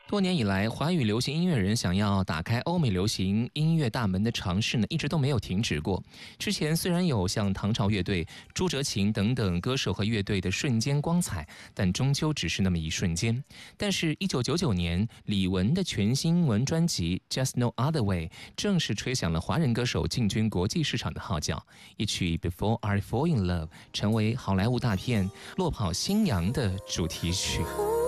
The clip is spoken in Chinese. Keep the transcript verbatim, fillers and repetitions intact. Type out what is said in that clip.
多年以来，华语流行音乐人想要打开欧美流行音乐大门的尝试呢，一直都没有停止过。之前虽然有像唐朝乐队、朱哲琴等等歌手和乐队的瞬间光彩，但终究只是那么一瞬间。但是，一九九九年，李玟的全新英文专辑《Just No Other Way》正式吹响了华人歌手进军国际市场的号角。一曲《Before I Fall in Love》成为好莱坞大片《落跑新娘》的主题曲。